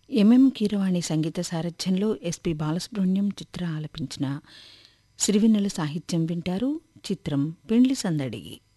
MM Keeravani సంగీత సారథ్యంలో SP Balasubrahmanyam చిత్ర ఆలపించిన సిరివెన్నెల సాహిత్యం వింటారు. చిత్రం పెండ్లి సందడి.